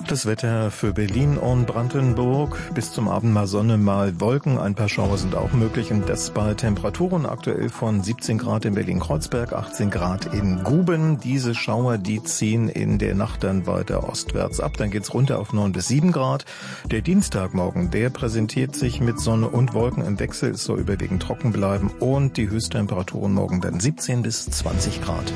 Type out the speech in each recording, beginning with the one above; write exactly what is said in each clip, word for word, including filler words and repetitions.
Das Wetter für Berlin und Brandenburg. Bis zum Abend mal Sonne, mal Wolken. Ein paar Schauer sind auch möglich. Und das bei Temperaturen aktuell von siebzehn Grad in Berlin-Kreuzberg, achtzehn Grad in Guben. Diese Schauer, die ziehen in der Nacht dann weiter ostwärts ab. Dann geht's runter auf neun bis sieben Grad. Der Dienstagmorgen, der präsentiert sich mit Sonne und Wolken im Wechsel. Es soll überwiegend trocken bleiben. Und die Höchsttemperaturen morgen dann siebzehn bis zwanzig Grad.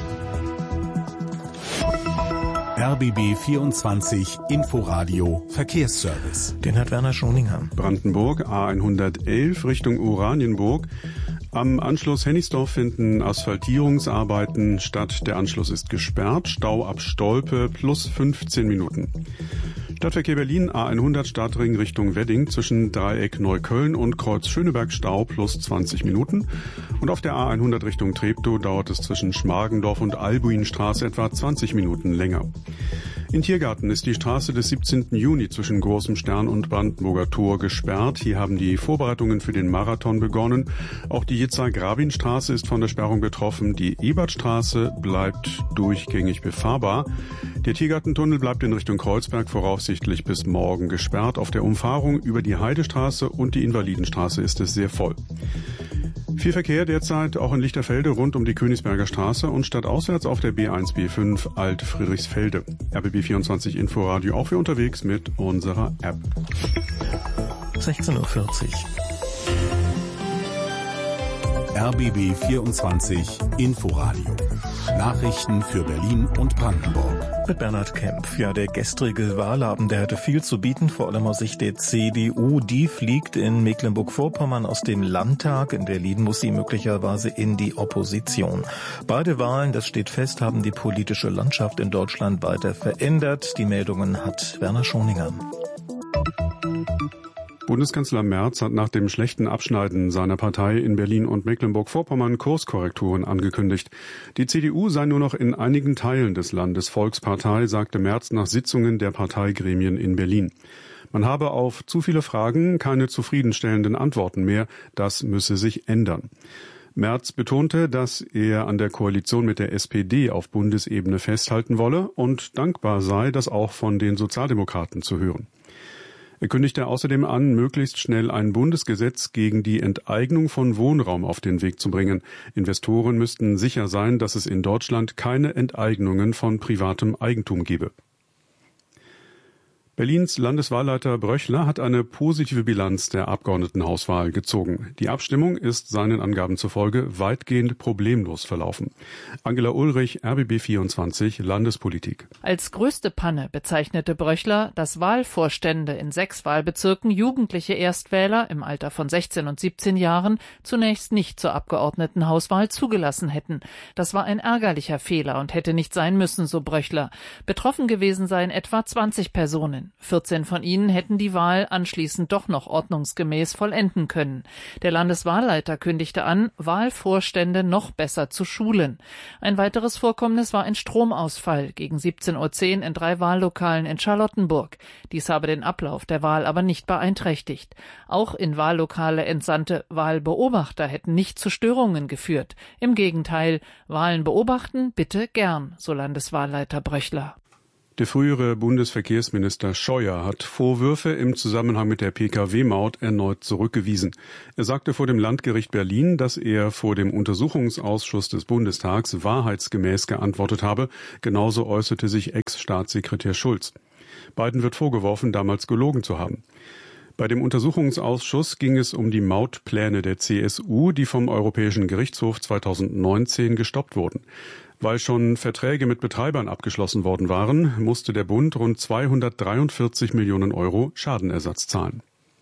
R B B vierundzwanzig Inforadio Verkehrsservice. Den hat Werner Schoninger. Brandenburg A hundertelf Richtung Oranienburg. Am Anschluss Hennigsdorf finden Asphaltierungsarbeiten statt. Der Anschluss ist gesperrt. Stau ab Stolpe plus fünfzehn Minuten. Stadtverkehr Berlin A hundert Stadtring Richtung Wedding zwischen Dreieck Neukölln und Kreuz Schöneberg Stau plus zwanzig Minuten. Und auf der A hundert Richtung Treptow dauert es zwischen Schmargendorf und Albuinstraße etwa zwanzig Minuten länger. In Tiergarten ist die Straße des siebzehnten Juni zwischen Großem Stern und Brandenburger Tor gesperrt. Hier haben die Vorbereitungen für den Marathon begonnen. Auch die Jitzar-Grabin-Straße ist von der Sperrung betroffen. Die Ebertstraße bleibt durchgängig befahrbar. Der Tiergartentunnel bleibt in Richtung Kreuzberg voraussichtlich bis morgen gesperrt. Auf der Umfahrung über die Heidestraße und die Invalidenstraße ist es sehr voll. Viel Verkehr derzeit auch in Lichterfelde rund um die Königsberger Straße und stadtauswärts auf der B eins B fünf Alt-Friedrichsfelde. R B B vierundzwanzig Inforadio auch für unterwegs mit unserer App. sechzehn Uhr vierzig. R B B vierundzwanzig Inforadio. Nachrichten für Berlin und Brandenburg. Mit Bernhard Kempf. Ja, der gestrige Wahlabend, der hatte viel zu bieten, vor allem aus Sicht der C D U. Die fliegt in Mecklenburg-Vorpommern aus dem Landtag. In Berlin muss sie möglicherweise in die Opposition. Beide Wahlen, das steht fest, haben die politische Landschaft in Deutschland weiter verändert. Die Meldungen hat Werner Schoninger. Bundeskanzler Merz hat nach dem schlechten Abschneiden seiner Partei in Berlin und Mecklenburg-Vorpommern Kurskorrekturen angekündigt. Die C D U sei nur noch in einigen Teilen des Landes Volkspartei, sagte Merz nach Sitzungen der Parteigremien in Berlin. Man habe auf zu viele Fragen keine zufriedenstellenden Antworten mehr. Das müsse sich ändern. Merz betonte, dass er an der Koalition mit der S P D auf Bundesebene festhalten wolle und dankbar sei, das auch von den Sozialdemokraten zu hören. Er kündigte außerdem an, möglichst schnell ein Bundesgesetz gegen die Enteignung von Wohnraum auf den Weg zu bringen. Investoren müssten sicher sein, dass es in Deutschland keine Enteignungen von privatem Eigentum gebe. Berlins Landeswahlleiter Bröchler hat eine positive Bilanz der Abgeordnetenhauswahl gezogen. Die Abstimmung ist seinen Angaben zufolge weitgehend problemlos verlaufen. Angela Ulrich, R B B vierundzwanzig, Landespolitik. Als größte Panne bezeichnete Bröchler, dass Wahlvorstände in sechs Wahlbezirken jugendliche Erstwähler im Alter von sechzehn und siebzehn Jahren zunächst nicht zur Abgeordnetenhauswahl zugelassen hätten. Das war ein ärgerlicher Fehler und hätte nicht sein müssen, so Bröchler. Betroffen gewesen seien etwa zwanzig Personen. vierzehn von ihnen hätten die Wahl anschließend doch noch ordnungsgemäß vollenden können. Der Landeswahlleiter kündigte an, Wahlvorstände noch besser zu schulen. Ein weiteres Vorkommnis war ein Stromausfall gegen siebzehn Uhr zehn in drei Wahllokalen in Charlottenburg. Dies habe den Ablauf der Wahl aber nicht beeinträchtigt. Auch in Wahllokale entsandte Wahlbeobachter hätten nicht zu Störungen geführt. Im Gegenteil, Wahlen beobachten bitte gern, so Landeswahlleiter Bröchler. Der frühere Bundesverkehrsminister Scheuer hat Vorwürfe im Zusammenhang mit der P K W-Maut erneut zurückgewiesen. Er sagte vor dem Landgericht Berlin, dass er vor dem Untersuchungsausschuss des Bundestags wahrheitsgemäß geantwortet habe. Genauso äußerte sich Ex-Staatssekretär Schulz. Beiden wird vorgeworfen, damals gelogen zu haben. Bei dem Untersuchungsausschuss ging es um die Mautpläne der C S U, die vom Europäischen Gerichtshof zweitausendneunzehn gestoppt wurden. Weil schon Verträge mit Betreibern abgeschlossen worden waren, musste der Bund rund zweihundertdreiundvierzig Millionen Euro Schadenersatz zahlen.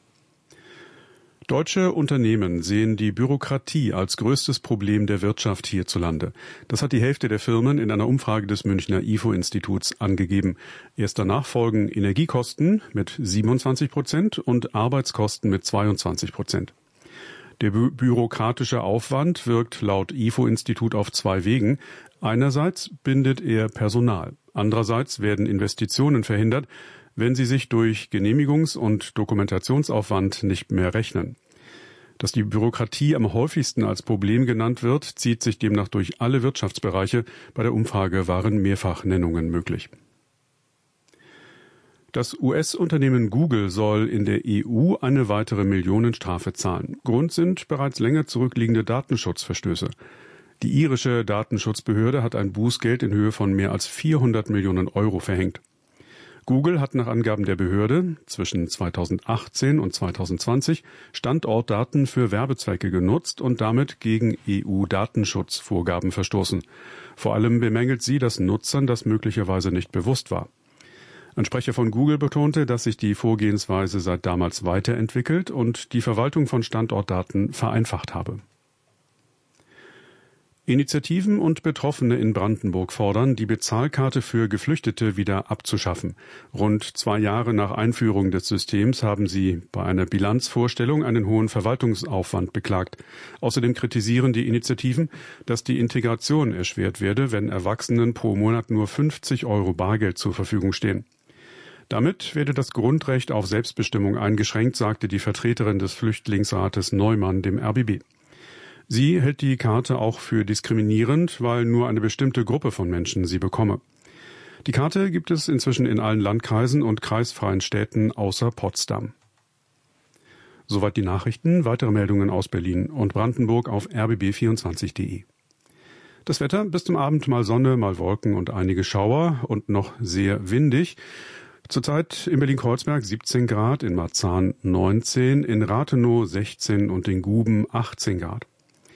Deutsche Unternehmen sehen die Bürokratie als größtes Problem der Wirtschaft hierzulande. Das hat die Hälfte der Firmen in einer Umfrage des Münchner I F O-Instituts angegeben. Erst danach folgen Energiekosten mit siebenundzwanzig Prozent und Arbeitskosten mit zweiundzwanzig Prozent. Der bü- bürokratische Aufwand wirkt laut I F O-Institut auf zwei Wegen. Einerseits bindet er Personal. Andererseits werden Investitionen verhindert, wenn sie sich durch Genehmigungs- und Dokumentationsaufwand nicht mehr rechnen. Dass die Bürokratie am häufigsten als Problem genannt wird, zieht sich demnach durch alle Wirtschaftsbereiche. Bei der Umfrage waren Mehrfachnennungen möglich. Das U S-Unternehmen Google soll in der E U eine weitere Millionenstrafe zahlen. Grund sind bereits länger zurückliegende Datenschutzverstöße. Die irische Datenschutzbehörde hat ein Bußgeld in Höhe von mehr als vierhundert Millionen Euro verhängt. Google hat nach Angaben der Behörde zwischen zweitausendachtzehn und zweitausendzwanzig Standortdaten für Werbezwecke genutzt und damit gegen E U-Datenschutzvorgaben verstoßen. Vor allem bemängelt sie, dass Nutzern das möglicherweise nicht bewusst war. Ein Sprecher von Google betonte, dass sich die Vorgehensweise seit damals weiterentwickelt und die Verwaltung von Standortdaten vereinfacht habe. Initiativen und Betroffene in Brandenburg fordern, die Bezahlkarte für Geflüchtete wieder abzuschaffen. Rund zwei Jahre nach Einführung des Systems haben sie bei einer Bilanzvorstellung einen hohen Verwaltungsaufwand beklagt. Außerdem kritisieren die Initiativen, dass die Integration erschwert werde, wenn Erwachsenen pro Monat nur fünfzig Euro Bargeld zur Verfügung stehen. Damit werde das Grundrecht auf Selbstbestimmung eingeschränkt, sagte die Vertreterin des Flüchtlingsrates Neumann dem R B B. Sie hält die Karte auch für diskriminierend, weil nur eine bestimmte Gruppe von Menschen sie bekomme. Die Karte gibt es inzwischen in allen Landkreisen und kreisfreien Städten außer Potsdam. Soweit die Nachrichten. Weitere Meldungen aus Berlin und Brandenburg auf r b b vierundzwanzig punkt de. Das Wetter: bis zum Abend mal Sonne, mal Wolken und einige Schauer und noch sehr windig. Zurzeit in Berlin-Kreuzberg siebzehn Grad, in Marzahn neunzehn, in Rathenow sechzehn und in Guben achtzehn Grad.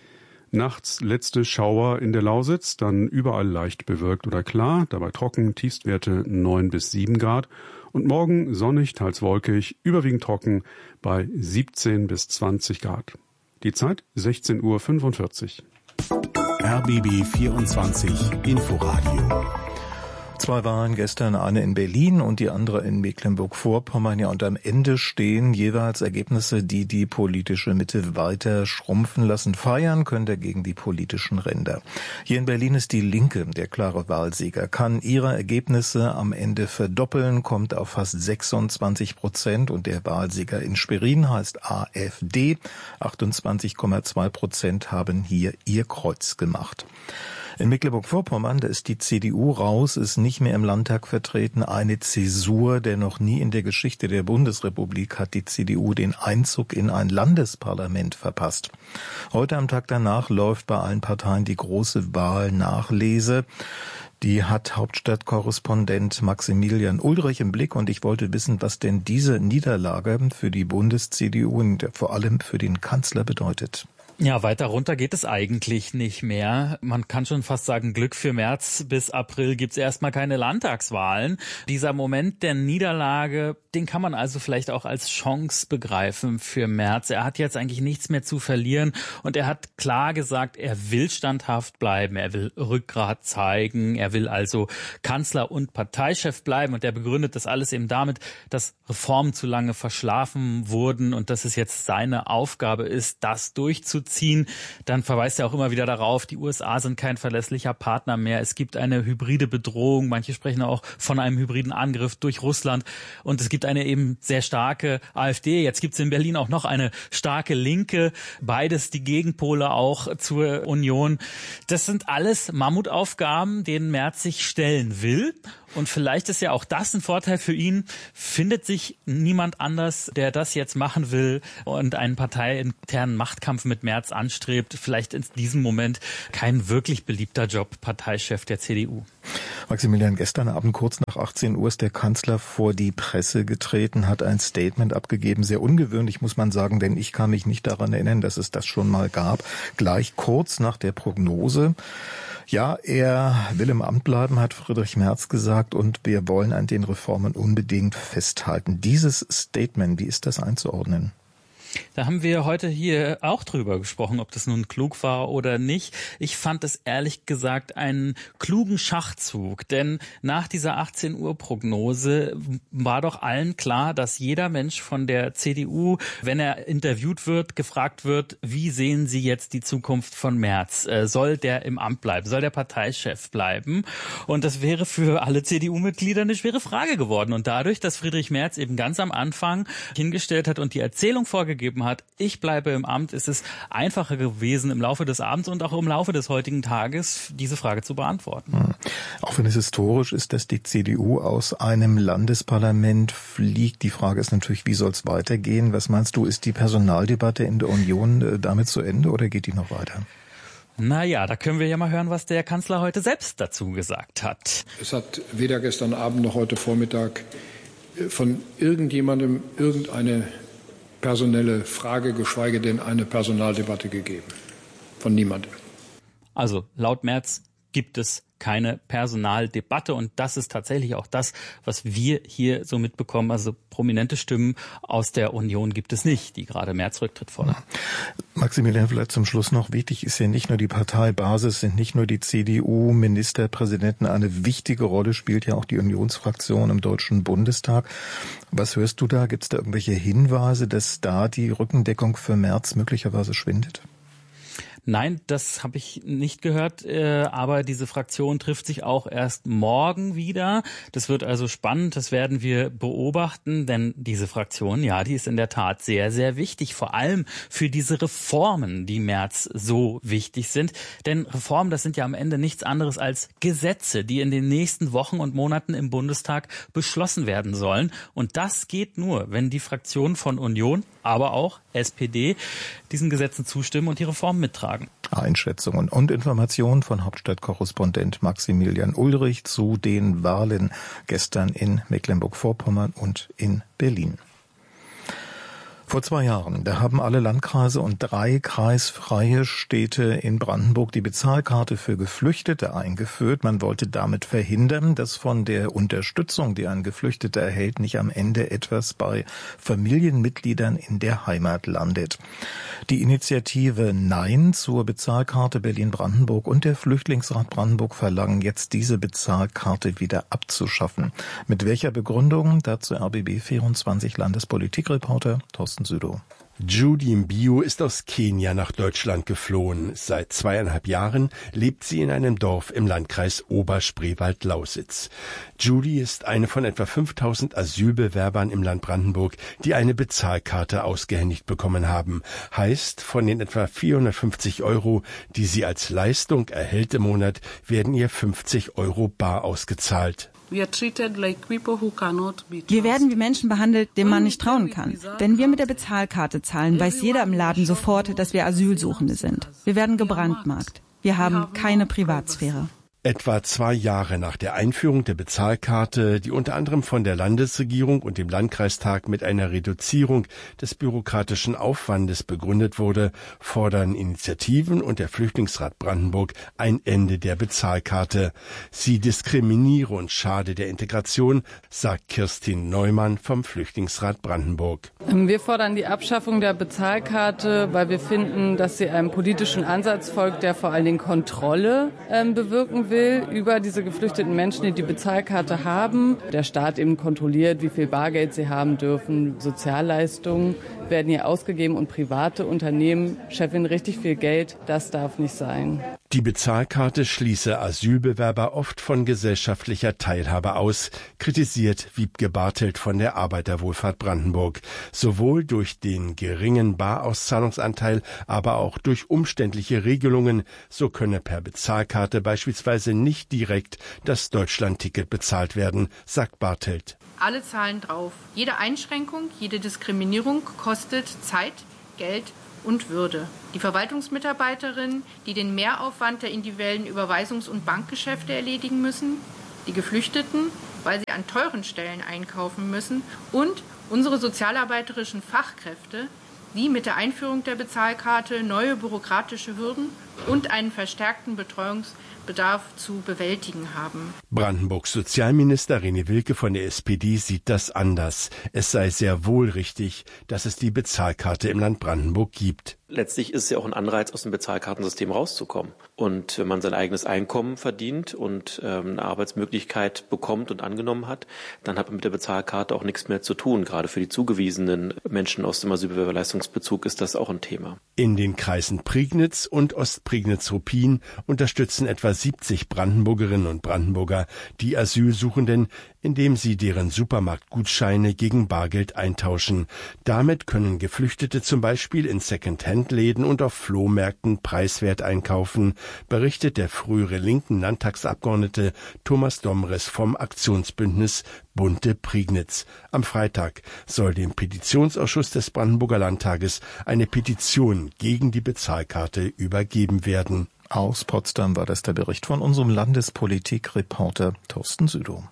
Nachts letzte Schauer in der Lausitz, dann überall leicht bewölkt oder klar, dabei trocken, Tiefstwerte neun bis sieben Grad. Und morgen sonnig, teils wolkig, überwiegend trocken bei siebzehn bis zwanzig Grad. Die Zeit sechzehn Uhr fünfundvierzig. R B B vierundzwanzig Inforadio. Zwei Wahlen gestern, eine in Berlin und die andere in Mecklenburg-Vorpommern. Ja, und am Ende stehen jeweils Ergebnisse, die die politische Mitte weiter schrumpfen lassen. Feiern können dagegen die politischen Ränder. Hier in Berlin ist die Linke der klare Wahlsieger, kann ihre Ergebnisse am Ende verdoppeln, kommt auf fast sechsundzwanzig Prozent und der Wahlsieger in Schwerin heißt A f D. achtundzwanzig Komma zwei Prozent haben hier ihr Kreuz gemacht. In Mecklenburg-Vorpommern, da ist die C D U raus, ist nicht mehr im Landtag vertreten. Eine Zäsur, denn noch nie in der Geschichte der Bundesrepublik hat die C D U den Einzug in ein Landesparlament verpasst. Heute am Tag danach läuft bei allen Parteien die große Wahlnachlese. Die hat Hauptstadtkorrespondent Maximilian Ulrich im Blick und ich wollte wissen, was denn diese Niederlage für die Bundes-C D U und vor allem für den Kanzler bedeutet. Ja, weiter runter geht es eigentlich nicht mehr. Man kann schon fast sagen, Glück für März. Bis April gibt's erstmal keine Landtagswahlen. Dieser Moment der Niederlage, den kann man also vielleicht auch als Chance begreifen für Merz. Er hat jetzt eigentlich nichts mehr zu verlieren und er hat klar gesagt, er will standhaft bleiben, er will Rückgrat zeigen, er will also Kanzler und Parteichef bleiben und er begründet das alles eben damit, dass Reformen zu lange verschlafen wurden und dass es jetzt seine Aufgabe ist, das durchzuziehen. Dann verweist er auch immer wieder darauf, die U S A sind kein verlässlicher Partner mehr. Es gibt eine hybride Bedrohung. Manche sprechen auch von einem hybriden Angriff durch Russland. Und es gibt eine eben sehr starke AfD. Jetzt gibt es in Berlin auch noch eine starke Linke. Beides die Gegenpole auch zur Union. Das sind alles Mammutaufgaben, denen Merz sich stellen will. Und vielleicht ist ja auch das ein Vorteil für ihn. Findet sich niemand anders, der das jetzt machen will und einen parteiinternen Machtkampf mit Merz anstrebt. Vielleicht in diesem Moment kein wirklich beliebter Job, Parteichef der C D U. Maximilian, gestern Abend kurz nach achtzehn Uhr ist der Kanzler vor die Presse getreten, hat ein Statement abgegeben. Sehr ungewöhnlich, muss man sagen, denn ich kann mich nicht daran erinnern, dass es das schon mal gab. Gleich kurz nach der Prognose. Ja, er will im Amt bleiben, hat Friedrich Merz gesagt, und wir wollen an den Reformen unbedingt festhalten. Dieses Statement, wie ist das einzuordnen? Da haben wir heute hier auch drüber gesprochen, ob das nun klug war oder nicht. Ich fand es ehrlich gesagt einen klugen Schachzug, denn nach dieser achtzehn Uhr Prognose war doch allen klar, dass jeder Mensch von der C D U, wenn er interviewt wird, gefragt wird, wie sehen Sie jetzt die Zukunft von Merz? Soll der im Amt bleiben? Soll der Parteichef bleiben? Und das wäre für alle C D U-Mitglieder eine schwere Frage geworden. Und dadurch, dass Friedrich Merz eben ganz am Anfang hingestellt hat und die Erzählung vorgegeben vorgegeben hat, ich bleibe im Amt, ist es einfacher gewesen, im Laufe des Abends und auch im Laufe des heutigen Tages diese Frage zu beantworten. Hm. Auch wenn es historisch ist, dass die C D U aus einem Landesparlament fliegt. Die Frage ist natürlich, wie soll es weitergehen? Was meinst du, ist die Personaldebatte in der Union äh, damit zu Ende oder geht die noch weiter? Naja, da können wir ja mal hören, was der Kanzler heute selbst dazu gesagt hat. Es hat weder gestern Abend noch heute Vormittag von irgendjemandem irgendeine personelle Frage, geschweige denn eine Personaldebatte gegeben. Von niemandem. Also laut Merz gibt es keine Personaldebatte und das ist tatsächlich auch das, was wir hier so mitbekommen. Also prominente Stimmen aus der Union gibt es nicht, die gerade Merz Rücktritt fordern. Maximilian, vielleicht zum Schluss noch, wichtig ist ja nicht nur die Parteibasis, sind nicht nur die C D U-Ministerpräsidenten, eine wichtige Rolle spielt ja auch die Unionsfraktion im Deutschen Bundestag. Was hörst du da? Gibt es da irgendwelche Hinweise, dass da die Rückendeckung für Merz möglicherweise schwindet? Nein, das habe ich nicht gehört, äh, aber diese Fraktion trifft sich auch erst morgen wieder. Das wird also spannend, das werden wir beobachten, denn diese Fraktion, ja, die ist in der Tat sehr, sehr wichtig, vor allem für diese Reformen, die Merz so wichtig sind. Denn Reformen, das sind ja am Ende nichts anderes als Gesetze, die in den nächsten Wochen und Monaten im Bundestag beschlossen werden sollen. Und das geht nur, wenn die Fraktionen von Union, aber auch S P D diesen Gesetzen zustimmen und die Reformen mittragen. Einschätzungen und Informationen von Hauptstadtkorrespondent Maximilian Ulrich zu den Wahlen gestern in Mecklenburg-Vorpommern und in Berlin. Vor zwei Jahren, da haben alle Landkreise und drei kreisfreie Städte in Brandenburg die Bezahlkarte für Geflüchtete eingeführt. Man wollte damit verhindern, dass von der Unterstützung, die ein Geflüchteter erhält, nicht am Ende etwas bei Familienmitgliedern in der Heimat landet. Die Initiative Nein zur Bezahlkarte Berlin-Brandenburg und der Flüchtlingsrat Brandenburg verlangen jetzt, diese Bezahlkarte wieder abzuschaffen. Mit welcher Begründung? Dazu R B B vierundzwanzig Landespolitikreporter Thorsten Südow. Judy Mbio ist aus Kenia nach Deutschland geflohen. Seit zweieinhalb Jahren lebt sie in einem Dorf im Landkreis Oberspreewald-Lausitz. Judy ist eine von etwa fünftausend Asylbewerbern im Land Brandenburg, die eine Bezahlkarte ausgehändigt bekommen haben. Heißt, von den etwa vierhundertfünfzig Euro, die sie als Leistung erhält im Monat, werden ihr fünfzig Euro bar ausgezahlt. Wir werden wie Menschen behandelt, denen man nicht trauen kann. Wenn wir mit der Bezahlkarte zahlen, weiß jeder im Laden sofort, dass wir Asylsuchende sind. Wir werden gebrandmarkt. Wir haben keine Privatsphäre. Etwa zwei Jahre nach der Einführung der Bezahlkarte, die unter anderem von der Landesregierung und dem Landkreistag mit einer Reduzierung des bürokratischen Aufwandes begründet wurde, fordern Initiativen und der Flüchtlingsrat Brandenburg ein Ende der Bezahlkarte. Sie diskriminiere und schade der Integration, sagt Kirstin Neumann vom Flüchtlingsrat Brandenburg. Wir fordern die Abschaffung der Bezahlkarte, weil wir finden, dass sie einem politischen Ansatz folgt, der vor allen Dingen Kontrolle äh, bewirken will. will über diese geflüchteten Menschen, die die Bezahlkarte haben. Der Staat eben kontrolliert, wie viel Bargeld sie haben dürfen. Sozialleistungen werden hier ausgegeben und private Unternehmen scheffeln richtig viel Geld. Das darf nicht sein. Die Bezahlkarte schließe Asylbewerber oft von gesellschaftlicher Teilhabe aus, kritisiert Wiebke Bartelt von der Arbeiterwohlfahrt Brandenburg. Sowohl durch den geringen Barauszahlungsanteil, aber auch durch umständliche Regelungen. So könne per Bezahlkarte beispielsweise nicht direkt das Deutschlandticket bezahlt werden, sagt Bartelt. Alle zahlen drauf. Jede Einschränkung, jede Diskriminierung kostet Zeit, Geld und Würde. Die Verwaltungsmitarbeiterinnen, die den Mehraufwand der individuellen Überweisungs- und Bankgeschäfte erledigen müssen, die Geflüchteten, weil sie an teuren Stellen einkaufen müssen, und unsere sozialarbeiterischen Fachkräfte, die mit der Einführung der Bezahlkarte neue bürokratische Hürden und einen verstärkten Betreuungsbedarf zu bewältigen haben. Brandenburgs Sozialminister René Wilke von der S P D sieht das anders. Es sei sehr wohl richtig, dass es die Bezahlkarte im Land Brandenburg gibt. Letztlich ist es ja auch ein Anreiz, aus dem Bezahlkartensystem rauszukommen. Und wenn man sein eigenes Einkommen verdient und ähm, eine Arbeitsmöglichkeit bekommt und angenommen hat, dann hat man mit der Bezahlkarte auch nichts mehr zu tun. Gerade für die zugewiesenen Menschen aus dem Asylbewerberleistungsbezug ist das auch ein Thema. In den Kreisen Prignitz und Ostpreußen Prignitz-Ruppin unterstützen etwa siebzig Brandenburgerinnen und Brandenburger die Asylsuchenden, indem sie deren Supermarktgutscheine gegen Bargeld eintauschen. Damit können Geflüchtete zum Beispiel in Second-Hand-Läden und auf Flohmärkten preiswert einkaufen, berichtet der frühere linken Landtagsabgeordnete Thomas Domres vom Aktionsbündnis Bunte Prignitz. Am Freitag soll dem Petitionsausschuss des Brandenburger Landtages eine Petition gegen die Bezahlkarte übergeben werden. Aus Potsdam war das der Bericht von unserem Landespolitik-Reporter Thorsten Südow.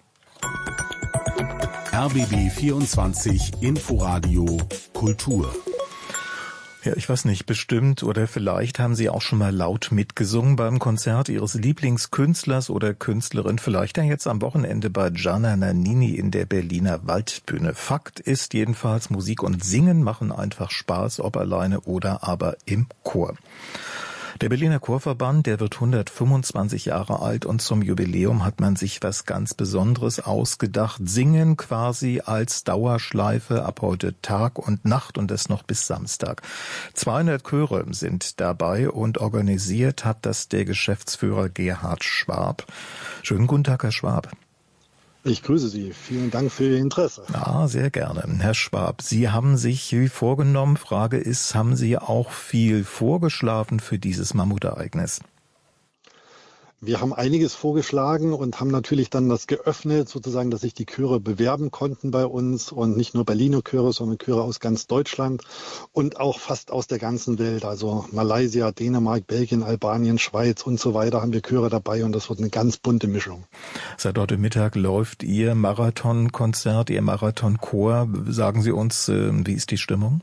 R B B vierundzwanzig Inforadio Kultur. Ja, ich weiß nicht, bestimmt oder vielleicht haben Sie auch schon mal laut mitgesungen beim Konzert Ihres Lieblingskünstlers oder Künstlerin, vielleicht ja jetzt am Wochenende bei Gianna Nannini in der Berliner Waldbühne. Fakt ist jedenfalls, Musik und Singen machen einfach Spaß, ob alleine oder aber im Chor. Der Berliner Chorverband, der wird hundertfünfundzwanzig Jahre alt und zum Jubiläum hat man sich was ganz Besonderes ausgedacht. Singen quasi als Dauerschleife ab heute Tag und Nacht und das noch bis Samstag. zweihundert Chöre sind dabei und organisiert hat das der Geschäftsführer Gerhard Schwab. Schönen guten Tag, Herr Schwab. Ich grüße Sie. Vielen Dank für Ihr Interesse. Ja, sehr gerne. Herr Schwab, Sie haben sich wie vorgenommen, Frage ist, haben Sie auch viel vorgeschlafen für dieses Mammutereignis? Wir haben einiges vorgeschlagen und haben natürlich dann das geöffnet, sozusagen, dass sich die Chöre bewerben konnten bei uns und nicht nur Berliner Chöre, sondern Chöre aus ganz Deutschland und auch fast aus der ganzen Welt. Also Malaysia, Dänemark, Belgien, Albanien, Schweiz und so weiter haben wir Chöre dabei und das wird eine ganz bunte Mischung. Seit heute Mittag läuft Ihr Marathonkonzert, Ihr Marathonchor. Sagen Sie uns, wie ist die Stimmung?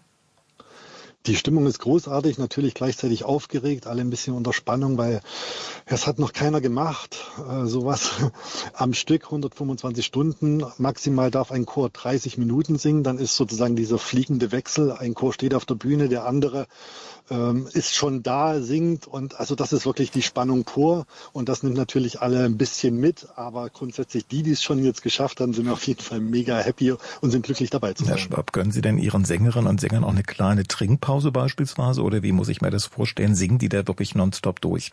Die Stimmung ist großartig, natürlich gleichzeitig aufgeregt, alle ein bisschen unter Spannung, weil es hat noch keiner gemacht, äh, sowas am Stück, hundertfünfundzwanzig Stunden. Maximal darf ein Chor dreißig Minuten singen, dann ist sozusagen dieser fliegende Wechsel. Ein Chor steht auf der Bühne, der andere ähm, ist schon da, singt und also das ist wirklich die Spannung pur und das nimmt natürlich alle ein bisschen mit, aber grundsätzlich die, die es schon jetzt geschafft haben, sind auf jeden Fall mega happy und sind glücklich dabei zu sein. Herr Schwab, gönnen Sie denn Ihren Sängerinnen und Sängern auch eine kleine Trinkpause beispielsweise oder wie muss ich mir das vorstellen? Singen die da wirklich nonstop durch?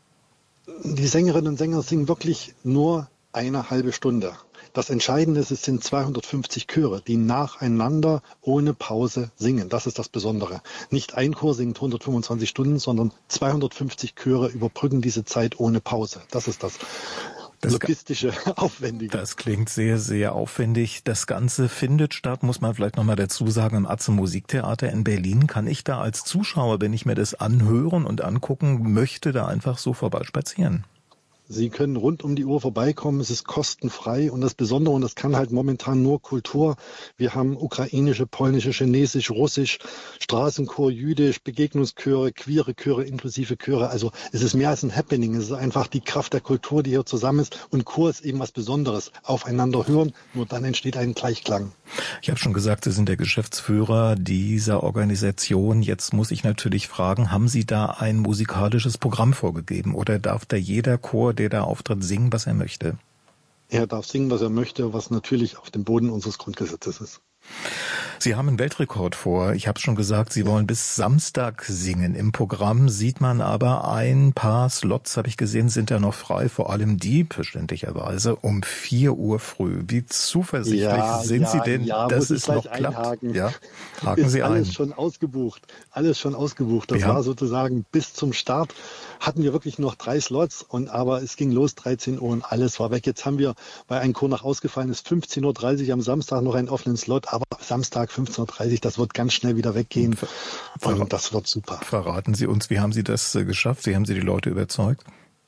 Die Sängerinnen und Sänger singen wirklich nur eine halbe Stunde. Das Entscheidende ist, es sind zweihundertfünfzig Chöre, die nacheinander ohne Pause singen. Das ist das Besondere. Nicht ein Chor singt hundertfünfundzwanzig Stunden, sondern zweihundertfünfzig Chöre überbrücken diese Zeit ohne Pause. Das ist das Das logistische Aufwendige. Das klingt sehr, sehr aufwendig. Das Ganze findet statt, muss man vielleicht nochmal dazu sagen, im Atze Musiktheater in Berlin. Kann ich da als Zuschauer, wenn ich mir das anhören und angucken möchte, da einfach so vorbeispazieren? Sie können rund um die Uhr vorbeikommen, es ist kostenfrei und das Besondere, und das kann halt momentan nur Kultur, wir haben ukrainische, polnische, chinesisch, russisch, Straßenchor, jüdisch, Begegnungschöre, queere Chöre, inklusive Chöre, also es ist mehr als ein Happening, es ist einfach die Kraft der Kultur, die hier zusammen ist und Chor ist eben was Besonderes, aufeinander hören, nur dann entsteht ein Gleichklang. Ich habe schon gesagt, Sie sind der Geschäftsführer dieser Organisation, jetzt muss ich natürlich fragen, haben Sie da ein musikalisches Programm vorgegeben oder darf da jeder Chor, der da auftritt, singen, was er möchte? Er darf singen, was er möchte, was natürlich auf dem Boden unseres Grundgesetzes ist. Sie haben einen Weltrekord vor. Ich habe es schon gesagt, Sie wollen bis Samstag singen. Im Programm sieht man aber ein paar Slots, habe ich gesehen, sind da noch frei. Vor allem die, verständlicherweise, um vier Uhr früh. Wie zuversichtlich ja, sind ja, Sie denn, ja, dass es noch klappt? Einhaken. Ja, haken ist Sie ein. Alles schon ausgebucht. Alles schon ausgebucht. Das ja. war sozusagen bis zum Start. Hatten wir wirklich noch drei Slots, und aber es ging los, dreizehn Uhr und alles war weg. Jetzt haben wir, weil ein Chor noch ausgefallen ist, fünfzehn Uhr dreißig am Samstag noch einen offenen Slot, aber Samstag fünfzehn Uhr dreißig, das wird ganz schnell wieder weggehen Ver- und das wird super. Verraten Sie uns, wie haben Sie das äh, geschafft? Wie haben Sie die Leute überzeugt?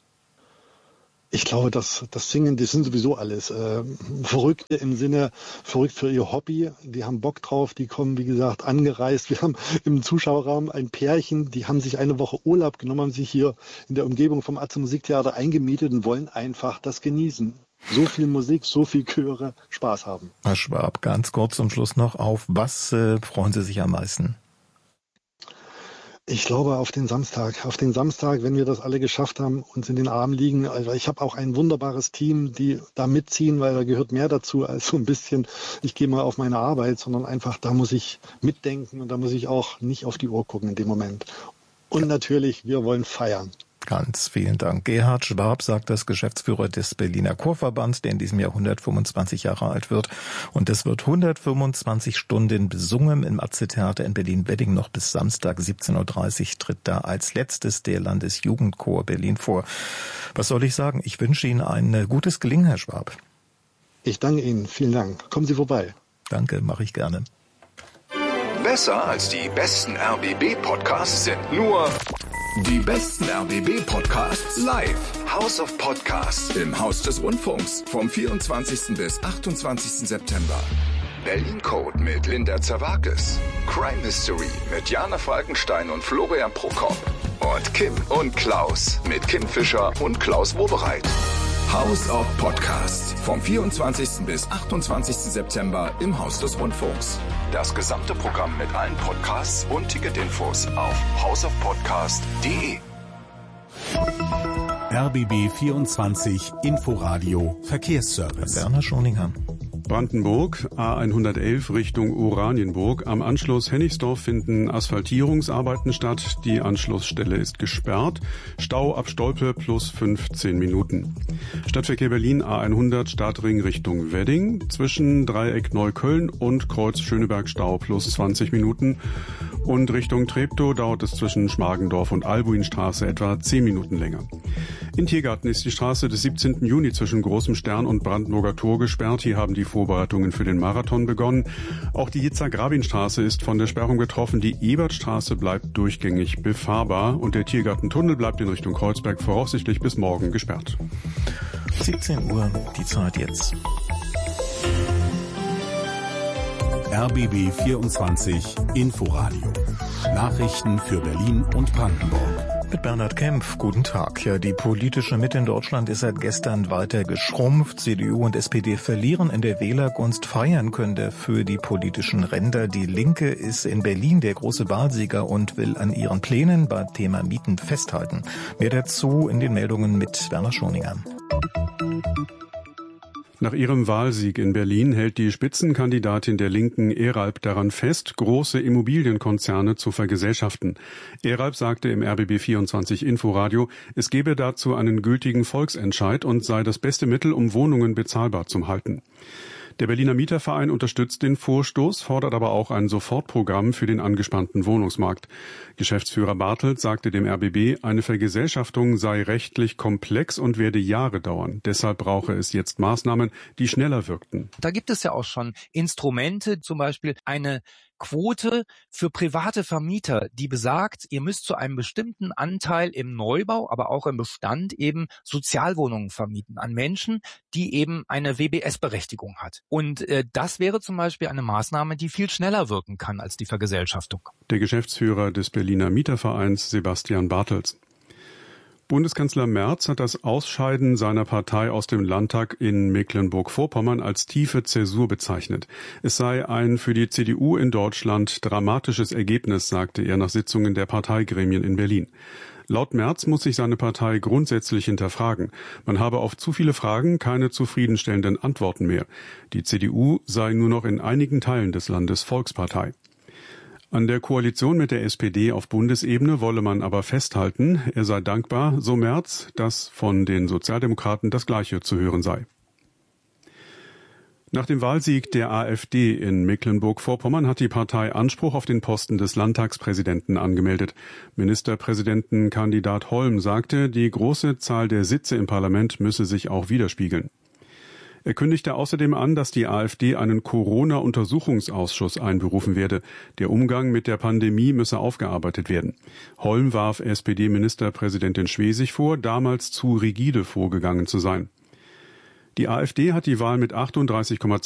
Ich glaube, das, das Singen, die sind sowieso alles äh, Verrückte im Sinne, verrückt für ihr Hobby. Die haben Bock drauf, die kommen, wie gesagt, angereist. Wir haben im Zuschauerraum ein Pärchen, die haben sich eine Woche Urlaub genommen, haben sich hier in der Umgebung vom Atze Musiktheater eingemietet und wollen einfach das genießen. So viel Musik, so viel Chöre, Spaß haben. Herr Schwab, ganz kurz zum Schluss noch, auf was äh, freuen Sie sich am meisten? Ich glaube auf den Samstag. Auf den Samstag, wenn wir das alle geschafft haben, uns in den Armen liegen. Also ich habe auch ein wunderbares Team, die da mitziehen, weil da gehört mehr dazu als so ein bisschen, ich gehe mal auf meine Arbeit, sondern einfach, da muss ich mitdenken und da muss ich auch nicht auf die Uhr gucken in dem Moment. Und natürlich, wir wollen feiern. Ganz vielen Dank. Gerhard Schwab sagt das, Geschäftsführer des Berliner Chorverbands, der in diesem Jahr hundertfünfundzwanzig Jahre alt wird. Und es wird hundertfünfundzwanzig Stunden besungen im Atze-Theater in Berlin-Wedding. Noch bis Samstag siebzehn Uhr dreißig tritt da als letztes der Landesjugendchor Berlin vor. Was soll ich sagen? Ich wünsche Ihnen ein gutes Gelingen, Herr Schwab. Ich danke Ihnen. Vielen Dank. Kommen Sie vorbei. Danke, mache ich gerne. Besser als die besten R B B-Podcasts sind nur die besten R B B-Podcasts live. House of Podcasts im Haus des Rundfunks vom vierundzwanzigsten bis achtundzwanzigsten September. Berlin Code mit Linda Zerwakis. Crime Mystery mit Jana Falkenstein und Florian Prokop. Und Kim und Klaus mit Kim Fischer und Klaus Wobereit. House of Podcasts vom vierundzwanzigsten bis achtundzwanzigsten September im Haus des Rundfunks. Das gesamte Programm mit allen Podcasts und Ticketinfos auf house of podcast punkt de. R B B vierundzwanzig Inforadio Verkehrsservice. Werner Schoninger. Brandenburg, A hundertelf Richtung Oranienburg. Am Anschluss Hennigsdorf finden Asphaltierungsarbeiten statt. Die Anschlussstelle ist gesperrt. Stau ab Stolpe plus fünfzehn Minuten. Stadtverkehr Berlin, A hundert Stadtring Richtung Wedding. Zwischen Dreieck Neukölln und Kreuz Schöneberg Stau plus zwanzig Minuten. Und Richtung Treptow dauert es zwischen Schmargendorf und Albuinstraße etwa zehn Minuten länger. In Tiergarten ist die Straße des siebzehnten Juni zwischen Großem Stern und Brandenburger Tor gesperrt. Hier haben die Vorbereitungen für den Marathon begonnen. Auch die Yitzhak-Rabin-Straße ist von der Sperrung betroffen. Die Ebertstraße bleibt durchgängig befahrbar und der Tiergartentunnel bleibt in Richtung Kreuzberg voraussichtlich bis morgen gesperrt. siebzehn Uhr, die Zeit jetzt. R B B vierundzwanzig Inforadio. Nachrichten für Berlin und Brandenburg. Mit Bernhard Kempf, guten Tag. Ja, die politische Mitte in Deutschland ist seit gestern weiter geschrumpft. C D U und S P D verlieren in der Wählergunst, feiern können dafür die politischen Ränder. Die Linke ist in Berlin der große Wahlsieger und will an ihren Plänen beim Thema Mieten festhalten. Mehr dazu in den Meldungen mit Werner Schoninger. Nach ihrem Wahlsieg in Berlin hält die Spitzenkandidatin der Linken Eralp daran fest, große Immobilienkonzerne zu vergesellschaften. Eralp sagte im R B B vierundzwanzig Inforadio, es gebe dazu einen gültigen Volksentscheid und sei das beste Mittel, um Wohnungen bezahlbar zu halten. Der Berliner Mieterverein unterstützt den Vorstoß, fordert aber auch ein Sofortprogramm für den angespannten Wohnungsmarkt. Geschäftsführer Bartelt sagte dem R B B, eine Vergesellschaftung sei rechtlich komplex und werde Jahre dauern. Deshalb brauche es jetzt Maßnahmen, die schneller wirkten. Da gibt es ja auch schon Instrumente, zum Beispiel eine Quote für private Vermieter, die besagt, ihr müsst zu einem bestimmten Anteil im Neubau, aber auch im Bestand eben Sozialwohnungen vermieten an Menschen, die eben eine W B S-Berechtigung hat. Und äh, das wäre zum Beispiel eine Maßnahme, die viel schneller wirken kann als die Vergesellschaftung. Der Geschäftsführer des Berliner Mietervereins Sebastian Bartels. Bundeskanzler Merz hat das Ausscheiden seiner Partei aus dem Landtag in Mecklenburg-Vorpommern als tiefe Zäsur bezeichnet. Es sei ein für die C D U in Deutschland dramatisches Ergebnis, sagte er nach Sitzungen der Parteigremien in Berlin. Laut Merz muss sich seine Partei grundsätzlich hinterfragen. Man habe auf zu viele Fragen keine zufriedenstellenden Antworten mehr. Die C D U sei nur noch in einigen Teilen des Landes Volkspartei. An der Koalition mit der S P D auf Bundesebene wolle man aber festhalten, er sei dankbar, so Merz, dass von den Sozialdemokraten das Gleiche zu hören sei. Nach dem Wahlsieg der AfD in Mecklenburg-Vorpommern hat die Partei Anspruch auf den Posten des Landtagspräsidenten angemeldet. Ministerpräsidentenkandidat Holm sagte, die große Zahl der Sitze im Parlament müsse sich auch widerspiegeln. Er kündigte außerdem an, dass die AfD einen Corona-Untersuchungsausschuss einberufen werde. Der Umgang mit der Pandemie müsse aufgearbeitet werden. Holm warf S P D-Ministerpräsidentin Schwesig vor, damals zu rigide vorgegangen zu sein. Die AfD hat die Wahl mit achtunddreißig Komma